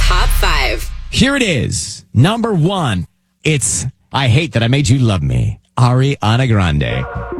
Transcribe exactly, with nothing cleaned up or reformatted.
top five. Here it is. Number one. It's I Hate That I Made You Love Me. Ariana Grande.